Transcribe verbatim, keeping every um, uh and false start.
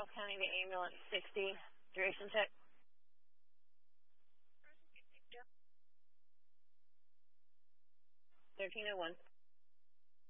Charles County to ambulance sixty. Duration check. thirteen oh one.